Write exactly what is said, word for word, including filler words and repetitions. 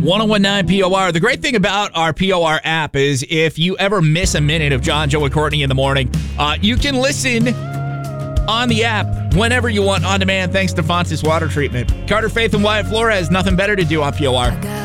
one oh one nine P O R. The great thing about our P O R app is if you ever miss a minute of John, Joe, and Courtney in the morning, uh, you can listen on the app whenever you want on demand thanks to Fontis Water Treatment. Carter Faith and Wyatt Flores, nothing better to do on P O R.